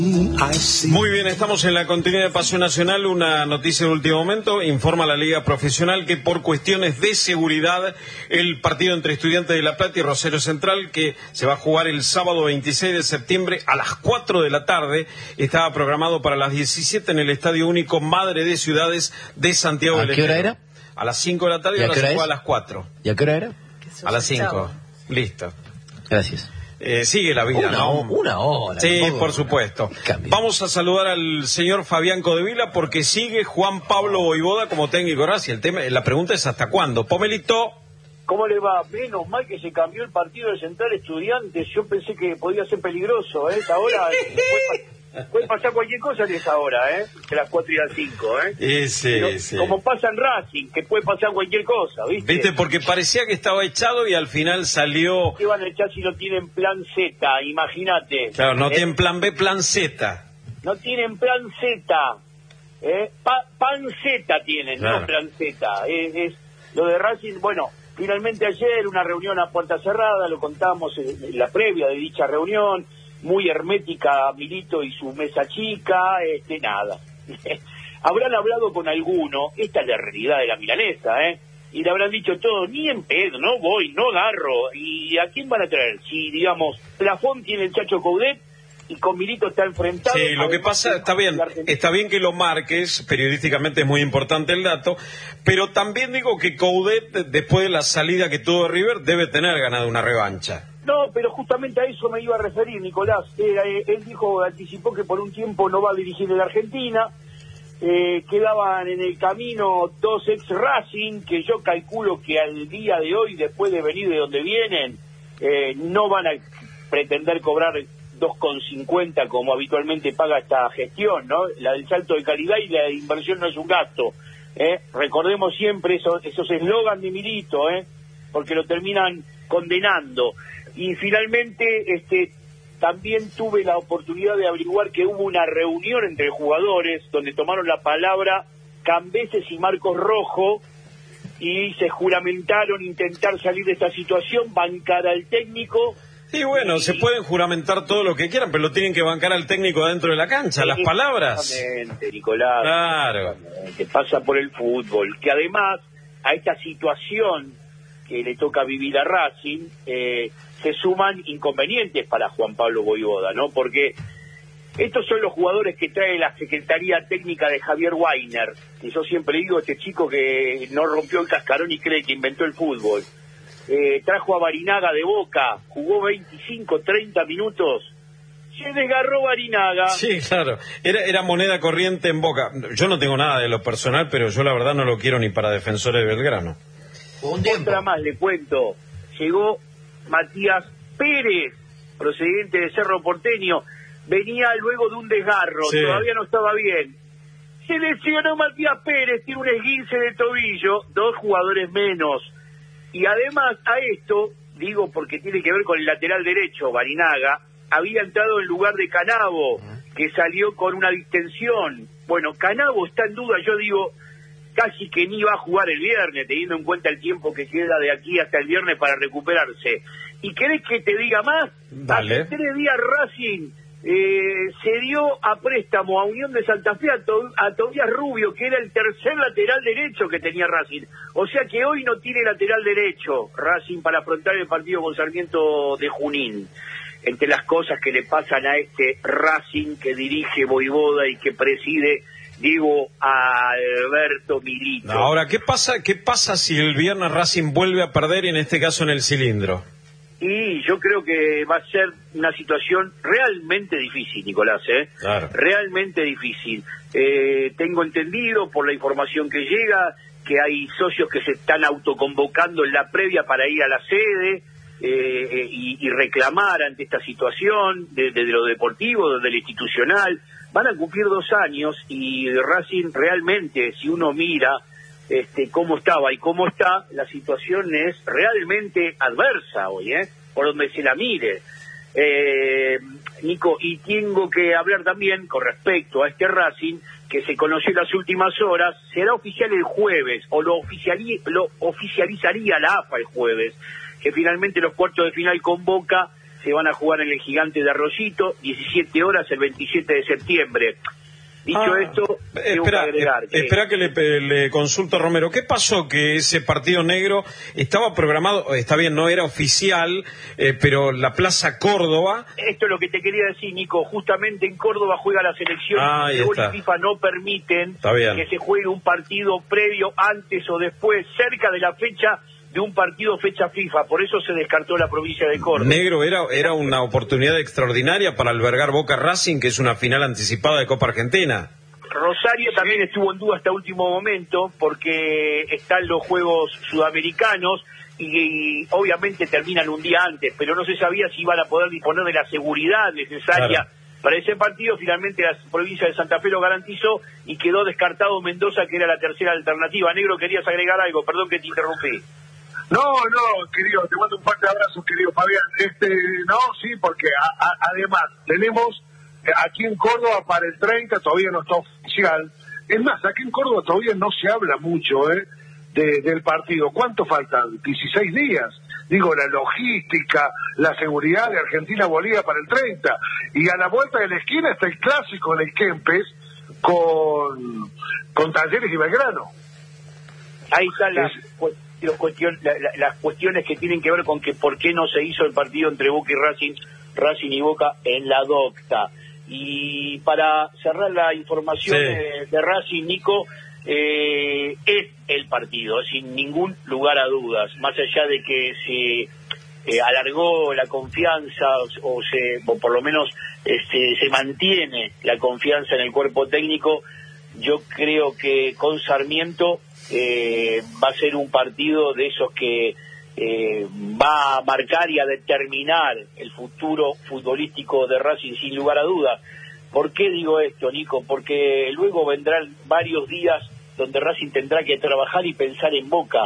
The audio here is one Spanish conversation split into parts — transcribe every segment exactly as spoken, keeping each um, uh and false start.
Muy bien, estamos en la continuidad de Pasión Nacional. Una noticia de último momento: informa la Liga Profesional que por cuestiones de seguridad el partido entre Estudiantes de La Plata y Rosario Central, que se va a jugar el sábado veintiséis de septiembre a las cuatro de la tarde, estaba programado para las diecisiete en el Estadio Único Madre de Ciudades de Santiago del Estero. ¿A qué hora era? A las cinco de la tarde y, ¿Y ahora se juega es? a las cuatro. ¿Y a qué hora era? A las cinco. Listo. Gracias. Eh, sigue la vida, una, ¿no? Una hora. Sí, tampoco, por supuesto. Vamos a saludar al señor Fabián Codevila porque sigue Juan Pablo Voivoda como técnico. Gracias. El tema, la pregunta es ¿hasta cuándo? Pomelito. ¿Cómo le va? Menos mal que se cambió el partido de Central Estudiantes. Yo pensé que podía ser peligroso, ¿eh? Ahora puede, puede pasar cualquier cosa en esa hora, ¿eh? De las cuatro y las cinco, ¿eh? Sí, sí, Pero, sí. como pasa en Racing, que puede pasar cualquier cosa, ¿viste? Viste, porque parecía que estaba echado y al final salió... ¿Qué van a echar si no tienen plan Z? Imagínate. Claro, no ¿eh? tienen plan B, plan Z. No tienen plan Z. ¿eh? Pa pan Z tienen, claro. No plan Z. Es, es lo de Racing, bueno... Finalmente ayer una reunión a puerta cerrada, lo contamos en la previa de dicha reunión, muy hermética Milito y su mesa chica, este nada. Habrán hablado con alguno, esta es la realidad de la milanesa, ¿eh? Y le habrán dicho todo, ni en pedo, no voy, no agarro. ¿Y a quién van a traer? Si, digamos, Plafón tiene el Chacho Coudet, y con Milito está enfrentado. Sí, lo que pasa, está bien, está bien que lo marques, periodísticamente es muy importante el dato, pero también digo que Coudet, después de la salida que tuvo de River, debe tener ganado una revancha. No, pero justamente a eso me iba a referir, Nicolás. Eh, él dijo, anticipó que por un tiempo no va a dirigir en la Argentina, eh, quedaban en el camino dos ex Racing, que yo calculo que al día de hoy, después de venir de donde vienen, eh, no van a pretender cobrar dos con cincuenta como habitualmente paga esta gestión, ¿no? La del salto de calidad y la de inversión no es un gasto, ¿eh? Recordemos siempre esos esos eslogan de Milito, ¿eh? Porque lo terminan condenando. Y finalmente, este, también tuve la oportunidad de averiguar que hubo una reunión entre jugadores donde tomaron la palabra Cambeses y Marcos Rojo y se juramentaron intentar salir de esta situación, bancar al técnico. Sí, bueno, se pueden juramentar todo lo que quieran, pero lo tienen que bancar al técnico dentro de la cancha, las palabras. Exactamente, Nicolás. Claro. Que pasa por el fútbol, que además a esta situación que le toca vivir a Racing, eh, se suman inconvenientes para Juan Pablo Voivoda, ¿no? Porque estos son los jugadores que trae la Secretaría Técnica de Javier Weiner, que yo siempre digo, este chico que no rompió el cascarón y cree que inventó el fútbol. Eh, trajo a Barinaga de Boca, jugó veinticinco, treinta minutos, se desgarró Barinaga. Sí, claro, era, era moneda corriente en Boca. Yo no tengo nada de lo personal, pero yo la verdad no lo quiero ni para defensores de Belgrano. Otra más le cuento, llegó Matías Pérez, procedente de Cerro Porteño, venía luego de un desgarro, sí. Todavía no estaba bien. Se lesionó Matías Pérez, tiene un esguince de tobillo, dos jugadores menos. Y además a esto, digo porque tiene que ver con el lateral derecho, Barinaga, había entrado en lugar de Canavo, que salió con una distensión. Bueno, Canavo está en duda, yo digo, casi que ni va a jugar el viernes, teniendo en cuenta el tiempo que queda de aquí hasta el viernes para recuperarse. ¿Y querés que te diga más? Dale. Hace tres días Racing eh, se dio a préstamo a Unión de Santa Fe a, to a Tobías Rubio, que era el tercer lateral derecho que tenía Racing. O sea que hoy no tiene lateral derecho Racing para afrontar el partido con Sarmiento de Junín. Entre las cosas que le pasan a este Racing que dirige Voivoda y que preside Diego Alberto Milito. Ahora, ¿qué pasa, qué pasa si el viernes Racing vuelve a perder, en este caso en el cilindro? Y yo creo que va a ser una situación realmente difícil, Nicolás, ¿eh? Claro. Realmente difícil. Eh, tengo entendido, por la información que llega, que hay socios que se están autoconvocando en la previa para ir a la sede eh, y, y reclamar ante esta situación, desde de lo deportivo, desde lo institucional. Van a cumplir dos años y Racing realmente, si uno mira este cómo estaba y cómo está, la situación es realmente adversa hoy, ¿eh? Por donde se la mire. Eh, Nico, y tengo que hablar también con respecto a este Racing, que se conoció en las últimas horas, será oficial el jueves, o lo, oficiali lo oficializaría la A F A el jueves, que finalmente los cuartos de final con Boca se van a jugar en el Gigante de Arroyito, diecisiete horas el veintisiete de septiembre. Dicho ah, esto, tengo espera, que agregar que... espera que le, le consulto a Romero. ¿Qué pasó que ese partido negro estaba programado, está bien, no era oficial, eh, pero la Plaza Córdoba... Esto es lo que te quería decir, Nico. Justamente en Córdoba juega la selección. Ah, y FIFA no permiten que se juegue un partido previo, antes o después, cerca de la fecha de un partido fecha FIFA. Por eso se descartó la provincia de Córdoba. Negro, era, era una oportunidad extraordinaria para albergar Boca Racing, que es una final anticipada de Copa Argentina. Rosario también estuvo en duda hasta último momento porque están los Juegos Sudamericanos y, y obviamente terminan un día antes, pero no se sabía si iban a poder disponer de la seguridad necesaria. Claro. Para ese partido. Finalmente la provincia de Santa Fe lo garantizó y quedó descartado Mendoza, que era la tercera alternativa. Negro, ¿querías agregar algo? Perdón que te interrumpí. No, no, querido, te mando un par de abrazos, querido Fabián. Este, no, sí, porque a, a, además tenemos aquí en Córdoba para el treinta, todavía no está oficial. Es más, aquí en Córdoba todavía no se habla mucho ¿eh? de, del partido. ¿Cuánto faltan? dieciséis días. Digo, la logística, la seguridad de Argentina-Bolivia para el treinta. Y a la vuelta de la esquina está el clásico en el Kempes con, con Talleres y Belgrano. Ahí están las, los cuestion, la, la, las cuestiones que tienen que ver con que por qué no se hizo el partido entre Boca y Racing, Racing y Boca en la Docta. Y para cerrar la información sí. de, de Racing, Nico, eh, es el partido, sin ningún lugar a dudas, más allá de que se eh, alargó la confianza o, o, se, o por lo menos este, se mantiene la confianza en el cuerpo técnico. Yo creo que con Sarmiento eh, va a ser un partido de esos que eh, va a marcar y a determinar el futuro futbolístico de Racing sin lugar a dudas. ¿Por qué digo esto, Nico? Porque luego vendrán varios días donde Racing tendrá que trabajar y pensar en Boca.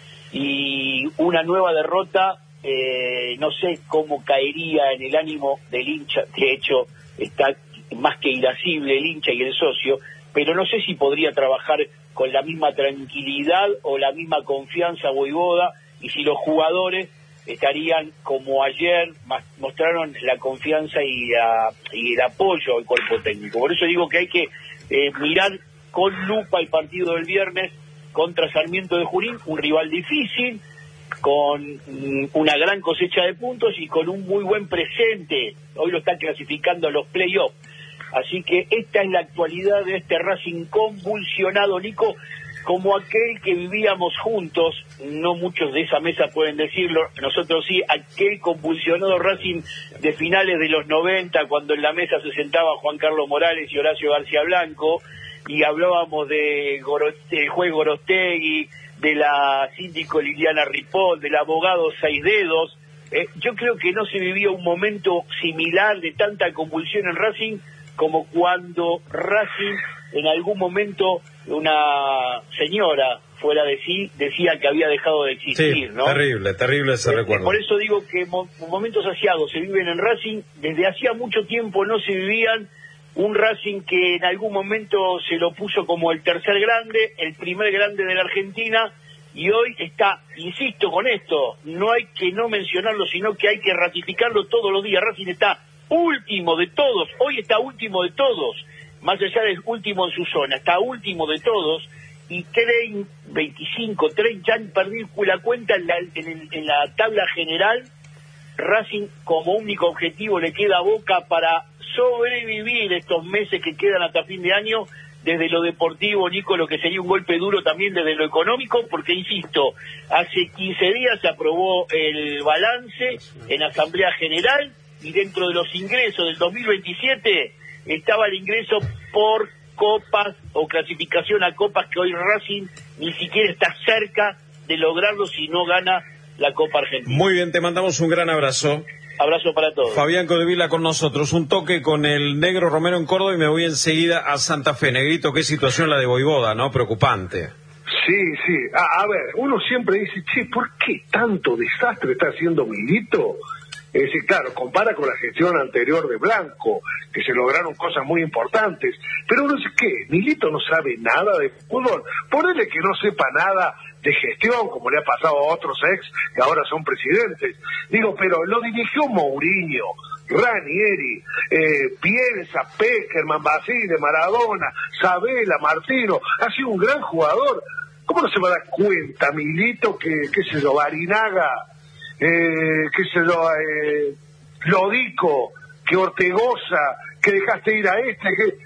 Y una nueva derrota, eh, no sé cómo caería en el ánimo del hincha. De hecho, está más que irascible el hincha y el socio, pero no sé si podría trabajar con la misma tranquilidad o la misma confianza Voivoda, y si los jugadores estarían como ayer, mostraron la confianza y, la, y el apoyo al cuerpo técnico. Por eso digo que hay que eh, mirar con lupa el partido del viernes contra Sarmiento de Junín, un rival difícil, con mm, una gran cosecha de puntos y con un muy buen presente. Hoy lo están clasificando a los playoffs. Así que esta es la actualidad de este Racing convulsionado, Nico, como aquel que vivíamos juntos. No muchos de esa mesa pueden decirlo, nosotros sí, aquel convulsionado Racing de finales de los noventa, cuando en la mesa se sentaba Juan Carlos Morales y Horacio García Blanco, y hablábamos de Goroste, juez Gorostegui, de la síndico Liliana Ripoll, del abogado Seis Dedos. Eh, yo creo que no se vivía un momento similar de tanta convulsión en Racing como cuando Racing en algún momento, una señora fuera de sí decía que había dejado de existir, sí, ¿no? Terrible, terrible ese eh, recuerdo. Por eso digo que mo momentos asiados se viven en Racing, desde hacía mucho tiempo no se vivían. Un Racing que en algún momento se lo puso como el tercer grande, el primer grande de la Argentina, y hoy está, insisto con esto, no hay que no mencionarlo, sino que hay que ratificarlo todos los días. Racing está último de todos, hoy está último de todos, más allá del último en su zona, está último de todos, y treinta, veinticinco, treinta, ya perdí la cuenta en la, en, el, en la tabla general. Racing como único objetivo le queda a Boca para sobrevivir estos meses que quedan hasta fin de año, desde lo deportivo, Nico, lo que sería un golpe duro también desde lo económico, porque insisto, hace quince días se aprobó el balance en Asamblea General, y dentro de los ingresos del dos mil veintisiete estaba el ingreso por copas o clasificación a copas, que hoy Racing ni siquiera está cerca de lograrlo si no gana la Copa Argentina. Muy bien, te mandamos un gran abrazo. Abrazo para todos. Fabián Codevila con nosotros. Un toque con el Negro Romero en Córdoba y me voy enseguida a Santa Fe. Negrito, qué situación la de Voivoda, ¿no? Preocupante. Sí, sí. A, a ver, uno siempre dice, che, ¿por qué tanto desastre está haciendo Milito? Es decir, claro, compara con la gestión anterior de Blanco, que se lograron cosas muy importantes. Pero uno dice, ¿qué? Milito no sabe nada de fútbol. Ponele que no sepa nada de gestión, como le ha pasado a otros ex que ahora son presidentes. Digo, pero lo dirigió Mourinho, Ranieri, eh, Bielsa, Peckerman, Basile, Maradona, Sabela, Martino. Ha sido un gran jugador. ¿Cómo no se va a dar cuenta, Milito, que, qué sé yo, Barinaga, eh, qué sé yo, eh, Lodico, que Ortegoza, que dejaste ir a este,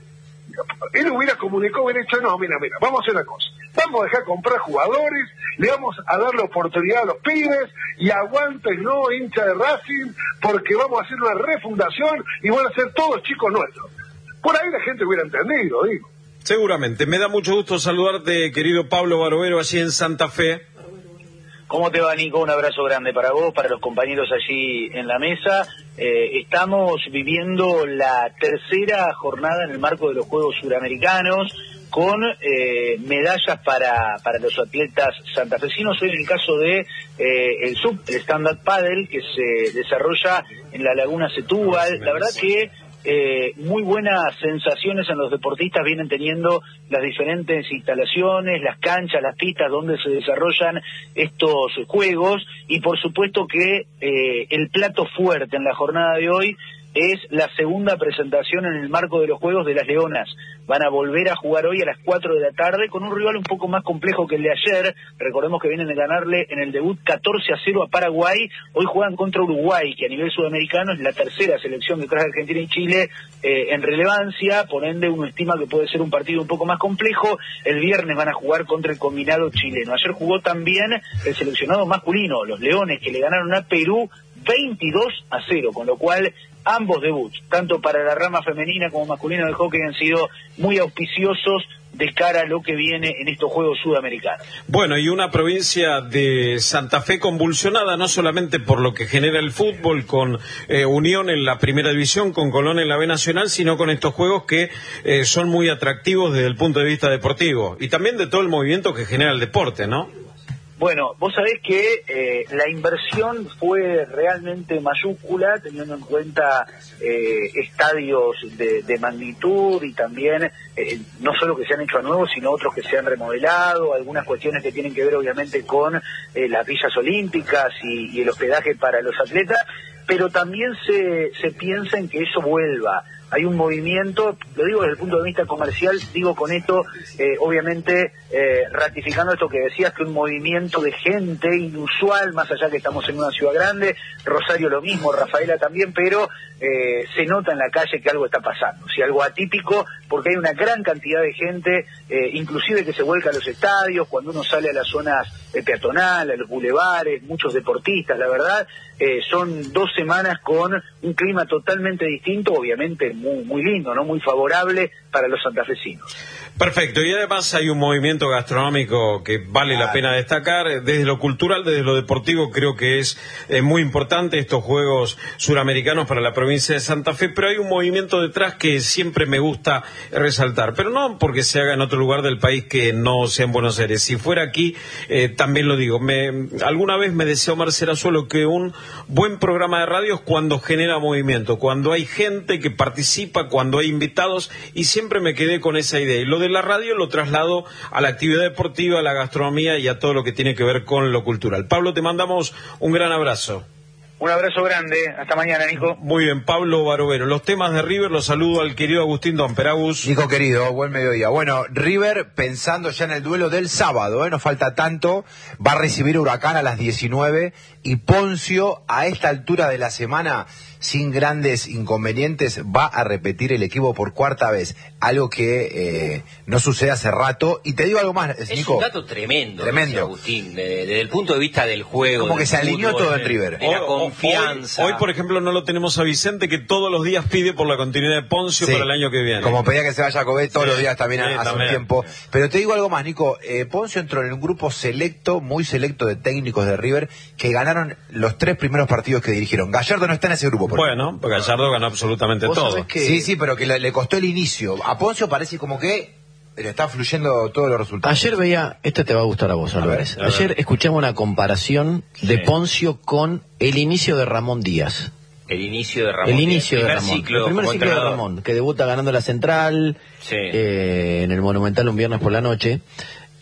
que él hubiera comunicado, hubiera dicho, no, mira, mira, vamos a hacer una cosa, vamos a dejar comprar jugadores, le vamos a dar la oportunidad a los pibes, y aguanten, no, hincha de Racing, porque vamos a hacer una refundación, y van a ser todos chicos nuestros. Por ahí la gente hubiera entendido, digo. Seguramente. Me da mucho gusto saludarte, querido Pablo Barovero, allí en Santa Fe. ¿Cómo te va, Nico? Un abrazo grande para vos, para los compañeros allí en la mesa. Eh, estamos viviendo la tercera jornada en el marco de los Juegos Suramericanos, con eh, medallas para, para los atletas santafesinos. Hoy en el caso de eh, el sub, el stand-up paddle, que se desarrolla en la Laguna Setúbal. La verdad que Eh, muy buenas sensaciones en los deportistas vienen teniendo las diferentes instalaciones, las canchas, las pistas donde se desarrollan estos juegos, y por supuesto que eh, el plato fuerte en la jornada de hoy es la segunda presentación en el marco de los Juegos de las Leonas. Van a volver a jugar hoy a las cuatro de la tarde con un rival un poco más complejo que el de ayer. Recordemos que vienen de ganarle en el debut catorce a cero a Paraguay. Hoy juegan contra Uruguay, que a nivel sudamericano es la tercera selección detrás de Argentina y Chile eh, en relevancia. Por ende, uno estima que puede ser un partido un poco más complejo. El viernes van a jugar contra el combinado chileno. Ayer jugó también el seleccionado masculino, los Leones, que le ganaron a Perú veintidós a cero, con lo cual ambos debuts, tanto para la rama femenina como masculina del hockey, han sido muy auspiciosos de cara a lo que viene en estos Juegos Sudamericanos. Bueno, y una provincia de Santa Fe convulsionada, no solamente por lo que genera el fútbol, con eh, Unión en la primera división, con Colón en la B Nacional, sino con estos juegos que eh, son muy atractivos desde el punto de vista deportivo, y también de todo el movimiento que genera el deporte, ¿no? Bueno, vos sabés que eh, la inversión fue realmente mayúscula, teniendo en cuenta eh, estadios de, de magnitud, y también eh, no solo que se han hecho a nuevo, sino otros que se han remodelado, algunas cuestiones que tienen que ver obviamente con eh, las villas olímpicas y, y el hospedaje para los atletas, pero también se, se piensa en que eso vuelva. Hay un movimiento, lo digo desde el punto de vista comercial, digo con esto, eh, obviamente, eh, ratificando esto que decías, que un movimiento de gente inusual, más allá que estamos en una ciudad grande, Rosario lo mismo, Rafaela también, pero eh, se nota en la calle que algo está pasando, si algo atípico, porque hay una gran cantidad de gente, eh, inclusive que se vuelca a los estadios, cuando uno sale a las zonas eh, peatonales, a los bulevares, muchos deportistas, la verdad, eh, son dos semanas con un clima totalmente distinto, obviamente muy, muy lindo, ¿no? Muy favorable para los santafesinos. Perfecto, y además hay un movimiento gastronómico que vale la pena destacar, desde lo cultural, desde lo deportivo. Creo que es eh, muy importante estos Juegos Suramericanos para la provincia de Santa Fe, pero hay un movimiento detrás que siempre me gusta resaltar, pero no porque se haga en otro lugar del país que no sea en Buenos Aires. Si fuera aquí, eh, también lo digo. Me, alguna vez me decía Omar Serazuelo que un buen programa de radio es cuando genera movimiento, cuando hay gente que participa, cuando hay invitados, y siempre me quedé con esa idea. Y lo de la radio lo traslado a la actividad deportiva, a la gastronomía y a todo lo que tiene que ver con lo cultural. Pablo, te mandamos un gran abrazo. Un abrazo grande, hasta mañana, Nico. Muy bien, Pablo Barovero. Los temas de River los saludo al querido Agustín Domperagus. Nico querido, buen mediodía. Bueno, River, pensando ya en el duelo del sábado, ¿eh? No falta tanto, va a recibir Huracán a las diecinueve, y Poncio, a esta altura de la semana, sin grandes inconvenientes, va a repetir el equipo por cuarta vez, algo que eh, no sucede hace rato. Y te digo algo más, es Nico. Un dato tremendo, tremendo. Agustín, desde, desde el punto de vista del juego. Como que se alineó fútbol, todo en River. De la confianza. Hoy, hoy, por ejemplo, no lo tenemos a Vicente, que todos los días pide por la continuidad de Poncio, sí, para el año que viene. Como pedía que se vaya a Cobé todos sí, los días también, sí, hace también. un tiempo. Pero te digo algo más, Nico. Eh, Poncio entró en un grupo selecto, muy selecto de técnicos de River, que ganaron los tres primeros partidos que dirigieron. Gallardo no está en ese grupo. Por bueno, porque Gallardo ganó absolutamente todo. Que... Sí, sí, pero que le, le costó el inicio. A Poncio parece como que le está fluyendo todos los resultados. Ayer veía, esto te va a gustar a vos, Álvarez. Ayer escuchamos una comparación sí. de Poncio con el inicio de Ramón Díaz. El inicio de Ramón. El inicio el de Ramón. Ciclo, el primer ciclo entrenador. de Ramón, que debuta ganando la Central, sí. eh, en el Monumental un viernes por la noche.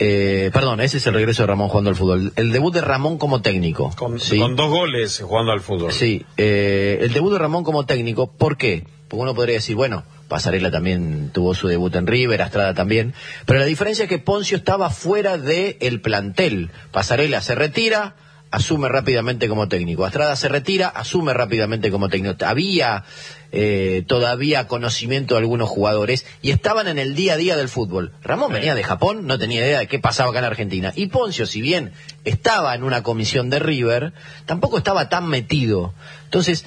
Eh, perdón, ese es el regreso de Ramón jugando al fútbol. El debut de Ramón como técnico. Con, ¿sí? con dos goles jugando al fútbol. Sí, eh, el debut de Ramón como técnico, ¿por qué? Porque uno podría decir, bueno, Pasarela también tuvo su debut en River, Astrada también, pero la diferencia es que Poncio estaba fuera del plantel. Pasarela se retira, asume rápidamente como técnico. Astrada se retira, asume rápidamente como técnico. Había eh, todavía conocimiento de algunos jugadores y estaban en el día a día del fútbol. Ramón sí. venía de Japón, no tenía idea de qué pasaba acá en Argentina. Y Poncio, si bien estaba en una comisión de River, tampoco estaba tan metido. Entonces,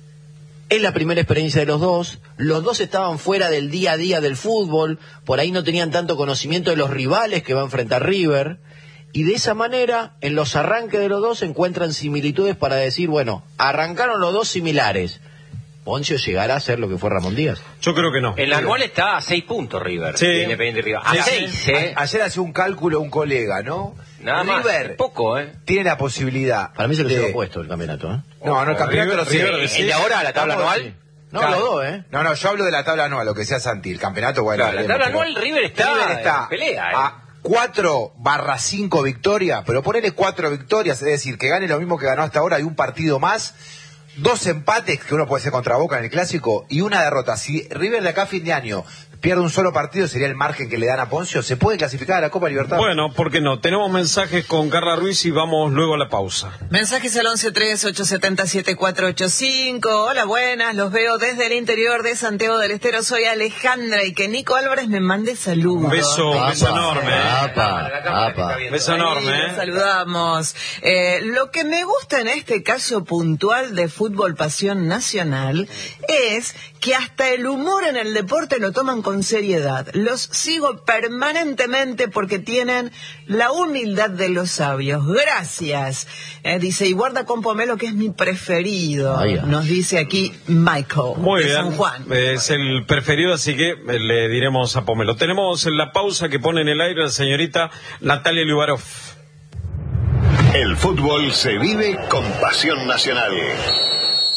es la primera experiencia de los dos. Los dos estaban fuera del día a día del fútbol. Por ahí no tenían tanto conocimiento de los rivales que va a enfrentar River. Y de esa manera, en los arranques de los dos se encuentran similitudes para decir, bueno, arrancaron los dos similares. ¿Poncio llegará a ser lo que fue Ramón Díaz? Yo creo que no. El anual está a seis puntos River. Sí. Independiente River. A Sí, seis, sí. ¿eh? A- ayer hacía un cálculo un colega, ¿no? Nada más. River Poco, ¿eh? tiene la posibilidad. Para mí se lo de- lleva puesto el campeonato, ¿eh? No, no, el campeonato River- no sé. River decís. ¿El de ahora, la tabla Vamos, anual? No, Claro. los dos, ¿eh? No, no, yo hablo de la tabla anual, lo que decía Santi. El campeonato, bueno. Claro, la veremos, tabla pero- anual River está, River está en pelea, ¿eh? a cuatro barra cinco victorias, pero ponele cuatro victorias, es decir, que gane lo mismo que ganó hasta ahora y un partido más, dos empates que uno puede hacer contra Boca en el Clásico y una derrota. Si River de acá a fin de año pierde un solo partido, sería el margen que le dan a Poncio, ¿se puede clasificar a la Copa Libertad? Bueno, ¿por qué no? Tenemos mensajes con Carla Ruiz y vamos luego a la pausa. Mensajes al once tres ocho siete cero siete cuatro ocho cinco. Hola, buenas, los veo desde el interior de Santiago del Estero. Soy Alejandra y que Nico Álvarez me mande saludos. Un beso, un beso Apa, enorme. apa, apa. Beso enorme, Ahí, ¿eh? los saludamos. Eh, lo que me gusta en este caso puntual de Fútbol Pasión Nacional es que hasta el humor en el deporte lo toman con seriedad. Los sigo permanentemente porque tienen la humildad de los sabios. Gracias. Eh, dice, y guarda con pomelo que es mi preferido. Ah, ya. Nos dice aquí Michael Muy de bien, San Juan. es el preferido, así que eh, le diremos a Pomelo. Tenemos en la pausa que pone en el aire la señorita Natalia Liubarov. El fútbol se vive con Pasión Nacional.